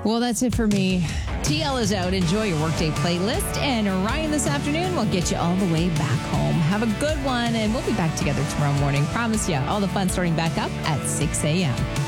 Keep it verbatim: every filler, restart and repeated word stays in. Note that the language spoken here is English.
Well, that's it for me. T L is out. Enjoy your workday playlist. And Ryan this afternoon will get you all the way back home. Have a good one. And we'll be back together tomorrow morning. Promise you. All the fun starting back up at six a.m.